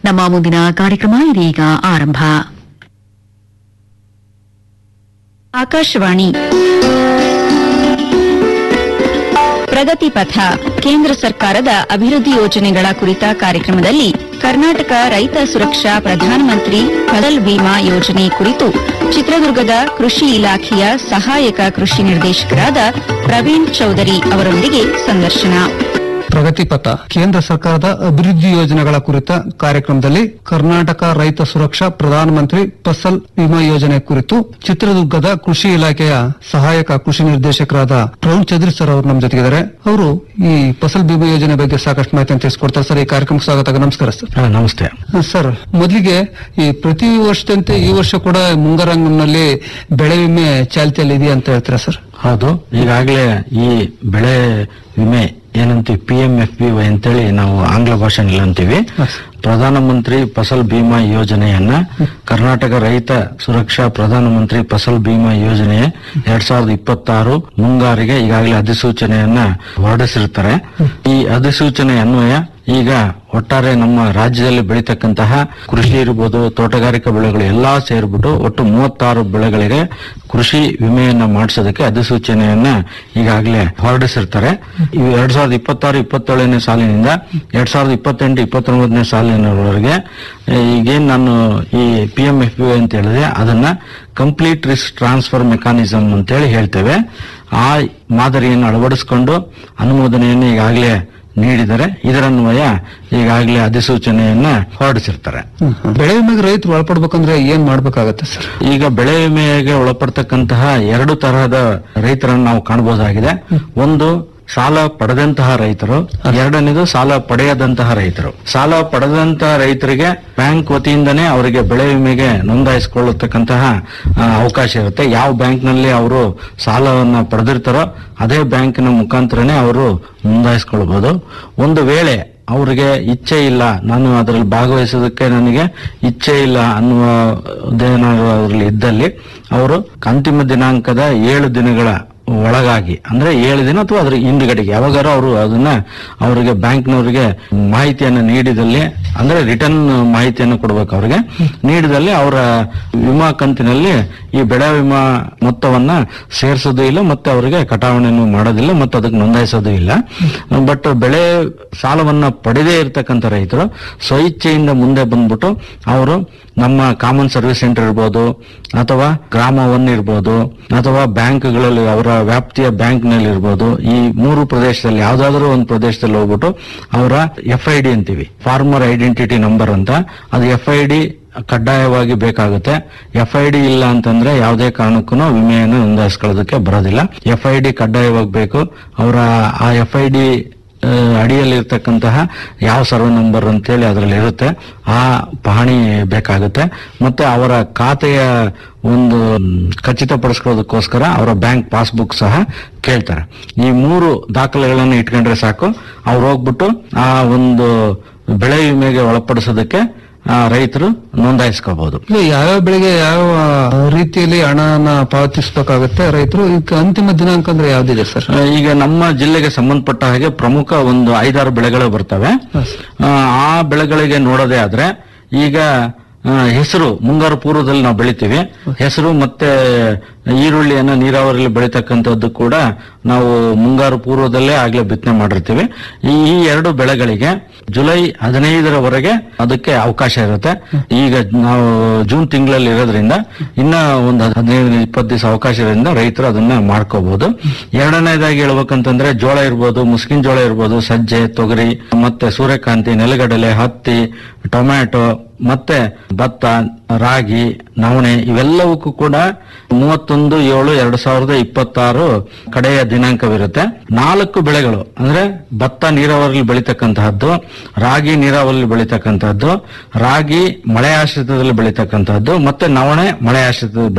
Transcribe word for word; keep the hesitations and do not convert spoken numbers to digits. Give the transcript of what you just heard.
ನಮ್ಮ ಮುಂದಿನ ಕಾರ್ಯಕ್ರಮ ಇದೀಗ ಆರಂಭ. ಆಕಾಶವಾಣಿ ಪ್ರಗತಿ ಪಥ ಕೇಂದ್ರ ಸರ್ಕಾರದ ಅಭಿವೃದ್ಧಿ ಯೋಜನೆಗಳ ಕುರಿತ ಕಾರ್ಯಕ್ರಮದಲ್ಲಿ ಕರ್ನಾಟಕ ರೈತ ಸುರಕ್ಷಾ ಪ್ರಧಾನಮಂತ್ರಿ ಫಸಲ್ ಬಿಮಾ ಯೋಜನೆ ಕುರಿತು ಚಿತ್ರದುರ್ಗದ ಕೃಷಿ ಇಲಾಖೆಯ ಸಹಾಯಕ ಕೃಷಿ ನಿರ್ದೇಶಕರಾದ ಪ್ರವೀಣ್ ಚೌಧರಿ ಅವರೊಂದಿಗೆ ಸಂದರ್ಶನ. ಪ್ರಗತಿ ಪಥ ಕೇಂದ್ರ ಸರ್ಕಾರದ ಅಭಿವೃದ್ಧಿ ಯೋಜನೆಗಳ ಕುರಿತ ಕಾರ್ಯಕ್ರಮದಲ್ಲಿ ಕರ್ನಾಟಕ ರೈತ ಸುರಕ್ಷಾ ಪ್ರಧಾನಮಂತ್ರಿ ಫಸಲ್ ಬಿಮಾ ಯೋಜನೆ ಕುರಿತು ಚಿತ್ರದುರ್ಗದ ಕೃಷಿ ಇಲಾಖೆಯ ಸಹಾಯಕ ಕೃಷಿ ನಿರ್ದೇಶಕರಾದ ಪ್ರವೀಣ್ ಚೌಧರಿ ಸರ್ ಅವರು ನಮ್ಮ ಜೊತೆಗಿದ್ದಾರೆ. ಅವರು ಈ ಫಸಲ್ ಬಿಮಾ ಯೋಜನೆ ಬಗ್ಗೆ ಸಾಕಷ್ಟು ಮಾಹಿತಿಯನ್ನು ತಿಳಿಸಿಕೊಡ್ತಾರೆ. ಸರ್, ಈ ಕಾರ್ಯಕ್ರಮಕ್ಕೆ ಸ್ವಾಗತ. ನಮಸ್ಕಾರ ಸರ್. ನಮಸ್ತೆ ಸರ್, ಮೊದಲಿಗೆ ಈ ಪ್ರತಿ ವರ್ಷದಂತೆ ಈ ವರ್ಷ ಕೂಡ ಮುಂಗಾರಿನಲ್ಲಿ ಬೆಳೆ ವಿಮೆ ಚಾಲ್ತಿಯಲ್ಲಿ ಇದೆಯಾ ಅಂತ ಹೇಳ್ತೀರಾ ಸರ್? ಹೌದು, ಈಗಾಗಲೇ ಈ ಬೆಳೆ ವಿಮೆ ಏನಂತೀವಿ P M F B Y ಅಂತೇಳಿ ನಾವು ಆಂಗ್ಲ ಭಾಷೆನಲ್ಲಿ ಅಂತೀವಿ. ಪ್ರಧಾನಮಂತ್ರಿ ಫಸಲ್ ಬಿಮಾ ಯೋಜನೆಯನ್ನ ಕರ್ನಾಟಕ ರೈತ ಸುರಕ್ಷಾ ಪ್ರಧಾನಮಂತ್ರಿ ಫಸಲ್ ಬಿಮಾ ಯೋಜನೆ ಎರಡ್ ಸಾವಿರದ ಇಪ್ಪತ್ತಾರು ಮುಂಗಾರಿಗೆ ಈಗಾಗಲೇ ಅಧಿಸೂಚನೆಯನ್ನ ಹೊರಡಿಸಿರ್ತಾರೆ. ಈ ಅಧಿಸೂಚನೆ ಅನ್ವಯ ಈಗ ಒಟ್ಟಾರೆ ನಮ್ಮ ರಾಜ್ಯದಲ್ಲಿ ಬೆಳೀತಕ್ಕಂತಹ ಕೃಷಿ ಇರ್ಬೋದು, ತೋಟಗಾರಿಕಾ ಬೆಳೆಗಳು ಎಲ್ಲಾ ಸೇರ್ಬಿಟ್ಟು ಒಟ್ಟು ಮೂವತ್ತಾರು ಬೆಳೆಗಳಿಗೆ ಕೃಷಿ ವಿಮೆಯನ್ನ ಮಾಡಿಸೋದಕ್ಕೆ ಅಧಿಸೂಚನೆಯನ್ನ ಈಗಾಗಲೇ ಹೊರಡಿಸಿರ್ತಾರೆ. ಇವು ಎರಡ್ ಸಾವಿರದ ಇಪ್ಪತ್ತಾರು ಇಪ್ಪತ್ತೇಳನೇ ಸಾಲಿನಿಂದ ಎರಡ್ ಸಾವಿರದ ಇಪ್ಪತ್ತೆಂಟು ಇಪ್ಪತ್ತೊಂಬತ್ತನೇ ಸಾಲಿನವರೆಗೆ ಈಗೇನ್ ನಾನು ಈ ಪಿ ಎಂ ಎಫ್ ಬಿ ಅಂತ ಹೇಳಿದೆ ಅದನ್ನ ಕಂಪ್ಲೀಟ್ ರಿಸ್ಕ್ ಟ್ರಾನ್ಸ್ಫರ್ ಮೆಕಾನಿಸಮ್ ಅಂತೇಳಿ ಹೇಳ್ತೇವೆ. ಆ ಮಾದರಿಯನ್ನು ಅಳವಡಿಸಿಕೊಂಡು ಅನುಮೋದನೆಯನ್ನು ಈಗಾಗಲೇ ನೀಡಿದರೆ ಇದರನ್ವಯ ಈಗಾಗಲೇ ಅಧಿಸೂಚನೆಯನ್ನ ಹೊರಡಿಸಿರ್ತಾರೆ. ಬೆಳೆ ವಿಮೆಗೆ ರೈತರು ಒಳಪಡ್ಬೇಕಂದ್ರೆ ಏನ್ ಮಾಡ್ಬೇಕಾಗತ್ತೆ ಸರ್? ಈಗ ಬೆಳೆ ವಿಮೆಗೆ ಒಳಪಡ್ತಕ್ಕಂತಹ ಎರಡು ತರಹದ ರೈತರನ್ನು ನಾವು ಕಾಣಬಹುದಾಗಿದೆ. ಒಂದು ಸಾಲ ಪಡೆದಂತಹ ರೈತರು, ಎರಡನೇದು ಸಾಲ ಪಡೆಯದಂತಹ ರೈತರು. ಸಾಲ ಪಡೆದಂತಹ ರೈತರಿಗೆ ಬ್ಯಾಂಕ್ ವತಿಯಿಂದನೇ ಅವರಿಗೆ ಬೆಳೆ ವಿಮೆಗೆ ನೋಂದಾಯಿಸಿಕೊಳ್ಳತಕ್ಕಂತಹ ಅವಕಾಶ ಇರುತ್ತೆ. ಯಾವ ಬ್ಯಾಂಕ್ ನಲ್ಲಿ ಅವರು ಸಾಲವನ್ನ ಪಡೆದಿರ್ತಾರೋ ಅದೇ ಬ್ಯಾಂಕಿನ ಮುಖಾಂತರನೇ ಅವರು ನೋಂದಾಯಿಸಿಕೊಳ್ಬಹುದು. ಒಂದು ವೇಳೆ ಅವರಿಗೆ ಇಚ್ಛೆ ಇಲ್ಲ, ನಾನು ಅದರಲ್ಲಿ ಭಾಗವಹಿಸೋದಕ್ಕೆ ನನಗೆ ಇಚ್ಛೆ ಇಲ್ಲ ಅನ್ನುವುದೇನಾದ್ರು ಅದರಲ್ಲಿ ಇದ್ದಲ್ಲಿ ಅವರು ಅಂತಿಮ ದಿನಾಂಕದ ಏಳು ದಿನಗಳ ಒಳಗಾಗಿ ಅಂದ್ರೆ ಏಳು ದಿನ ಅಥವಾ ಅದ್ರ ಹಿಂದುಗಡೆಗೆ ಯಾವಾಗಾರು ಅವರು ಅದನ್ನ ಅವರಿಗೆ ಬ್ಯಾಂಕ್ನವರಿಗೆ ಮಾಹಿತಿಯನ್ನು ನೀಡಿದಲ್ಲಿ ಅಂದ್ರೆ ರಿಟರ್ನ್ ಮಾಹಿತಿಯನ್ನು ಕೊಡಬೇಕು. ಅವರಿಗೆ ನೀಡಿದಲ್ಲಿ ಅವರ ವಿಮಾ ಕಂತಿನಲ್ಲಿ ಈ ಬೆಳೆ ವಿಮಾ ಮೊತ್ತವನ್ನ ಸೇರಿಸೋದು ಇಲ್ಲ, ಮತ್ತೆ ಅವರಿಗೆ ಕಟಾವಣೆಯನ್ನು ಮಾಡೋದಿಲ್ಲ, ಮತ್ತೆ ಅದಕ್ಕೆ ನೋಂದಾಯಿಸೋದು ಇಲ್ಲ. ಬಟ್ ಬೆಳೆ ಸಾಲವನ್ನ ಪಡೆದೇ ಇರತಕ್ಕಂಥ ರೈತರು ಸ್ವಇಚ್ಛೆಯಿಂದ ಮುಂದೆ ಬಂದ್ಬಿಟ್ಟು ಅವರು ನಮ್ಮ ಕಾಮನ್ ಸರ್ವಿಸ್ ಸೆಂಟರ್ ಇರ್ಬೋದು ಅಥವಾ ಗ್ರಾಮ ಒನ್ ಇರ್ಬೋದು ಅಥವಾ ಬ್ಯಾಂಕ್ಗಳಲ್ಲಿ ಅವರ ವ್ಯಾಪ್ತಿಯ ಬ್ಯಾಂಕ್ ನಲ್ಲಿ ಇರ್ಬೋದು, ಈ ಮೂರು ಪ್ರದೇಶದಲ್ಲಿ ಯಾವ್ದಾದ್ರು ಒಂದು ಪ್ರದೇಶದಲ್ಲಿ ಹೋಗ್ಬಿಟ್ಟು ಅವರ ಎಫ್ ಐ ಡಿ ಅಂತೀವಿ, ಫಾರ್ಮರ್ ಐಡೆಂಟಿಟಿ ನಂಬರ್ ಅಂತ, ಅದು ಎಫ್ ಐ ಡಿ ಕಡ್ಡಾಯವಾಗಿ ಬೇಕಾಗುತ್ತೆ. ಎಫ್ ಐ ಡಿ ಇಲ್ಲ ಅಂತಂದ್ರೆ ಯಾವುದೇ ಕಾರಣಕ್ಕೂ ವಿಮೆಯನ್ನು ನೋಂದಾಯಿಸ್ಕೊಳ್ಳೋದಕ್ಕೆ ಬರೋದಿಲ್ಲ. ಎಫ್ ಐ ಡಿ ಕಡ್ಡಾಯವಾಗಿ ಬೇಕು. ಅವರ ಆ ಎಫ್ ಐ ಡಿ ಅಡಿಯಲ್ಲಿ ಇರ್ತಕ್ಕಂತಹ ಯಾವ ಸರ್ವೆ ನಂಬರ್ ಅಂತೇಳಿ ಅದರಲ್ಲಿ ಇರುತ್ತೆ, ಆ ಪಹಣಿ ಬೇಕಾಗುತ್ತೆ. ಮತ್ತೆ ಅವರ ಖಾತೆಯ ಒಂದು ಖಚಿತಪಡಿಸ್ಕೊಳ್ಳೋದಕ್ಕೋಸ್ಕರ ಅವರ ಬ್ಯಾಂಕ್ ಪಾಸ್ಬುಕ್ ಸಹ ಕೇಳ್ತಾರೆ. ಈ ಮೂರು ದಾಖಲೆಗಳನ್ನು ಇಟ್ಕೊಂಡ್ರೆ ಸಾಕು, ಅವ್ರು ಹೋಗ್ಬಿಟ್ಟು ಆ ಒಂದು ಬೆಳೆ ವಿಮೆಗೆ ಒಳಪಡಿಸೋದಕ್ಕೆ ರೈತರು ನೋಂದಾಯಿಸ್ಕೋಬಹುದು. ಯಾವ್ಯಾವ ಬೆಳೆಗೆ ಯಾವ ರೀತಿಯಲ್ಲಿ ಹಣನ ಪಾವತಿಸಬೇಕಾಗುತ್ತೆ ರೈತರು? ಈಗ ಅಂತಿಮ ದಿನಾಂಕ ಅಂದ್ರೆ ಯಾವ್ದಿದೆ ಸರ್? ಈಗ ನಮ್ಮ ಜಿಲ್ಲೆಗೆ ಸಂಬಂಧಪಟ್ಟ ಹಾಗೆ ಪ್ರಮುಖ ಒಂದು ಐದಾರು ಬೆಳೆಗಳು ಬರ್ತವೆ. ಆ ಬೆಳೆಗಳಿಗೆ ನೋಡೋದೇ ಆದ್ರೆ ಈಗ ಹೆಸರು ಮುಂಗಾರು ಪೂರ್ವದಲ್ಲಿ ನಾವು ಬೆಳಿತೀವಿ. ಹೆಸರು ಮತ್ತೆ ಈರುಳ್ಳಿಯನ್ನ ನೀರಾವರಿಯಲ್ಲಿ ಬೆಳೀತಕ್ಕಂಥದ್ದು ಕೂಡ ನಾವು ಮುಂಗಾರು ಪೂರ್ವದಲ್ಲೇ ಆಗ್ಲೇ ಬಿತ್ತನೆ ಮಾಡಿರ್ತೀವಿ. ಈ ಎರಡು ಬೆಳೆಗಳಿಗೆ ಜುಲೈ ಹದಿನೈದರವರೆಗೆ ಅದಕ್ಕೆ ಅವಕಾಶ ಇರುತ್ತೆ. ಈಗ ನಾವು ಜೂನ್ ತಿಂಗಳಲ್ಲಿ ಇರೋದ್ರಿಂದ ಇನ್ನ ಒಂದು ಹದಿನೈದು ಇಪ್ಪತ್ತು ದಿವಸ ಅವಕಾಶ ಇರೋದ್ರಿಂದ ರೈತರು ಅದನ್ನ ಮಾಡ್ಕೋಬಹುದು. ಎರಡನೇದಾಗಿ ಹೇಳ್ಬೇಕಂತಂದ್ರೆ ಜೋಳ ಇರ್ಬೋದು, ಮುಸ್ಕಿನ ಜೋಳ ಇರ್ಬೋದು, ಸಜ್ಜೆ, ತೊಗರಿ, ಮತ್ತೆ ಸೂರ್ಯಕಾಂತಿ, ನೆಲಗಡಲೆ, ಹತ್ತಿ, ಟೊಮ್ಯಾಟೊ, ಮತ್ತೆ ಭತ್ತ, ರಾಗಿ, ನವಣೆ ಇವೆಲ್ಲವಕ್ಕೂ ಕೂಡ ಮೂವತ್ತೊಂದು ಏಳು ಎರಡ್ ಸಾವಿರದ ಇಪ್ಪತ್ತಾರು ಕಡೆಯ ದಿನಾಂಕವಿರುತ್ತೆ. ನಾಲ್ಕು ಬೆಳೆಗಳು ಅಂದ್ರೆ ಭತ್ತ ನೀರಾವರಿಯಲ್ಲಿ ಬೆಳೀತಕ್ಕಂತಹದ್ದು, ರಾಗಿ ನೀರಾವರಿಯಲ್ಲಿ ಬೆಳೀತಕ್ಕಂತಹದ್ದು, ರಾಗಿ ಮಳೆ ಆಶ್ರಿತದಲ್ಲಿ ಬೆಳೀತಕ್ಕಂತಹದ್ದು, ಮತ್ತೆ ನವಣೆ ಮಳೆ ಆಶ್ರಿತದಲ್ಲಿ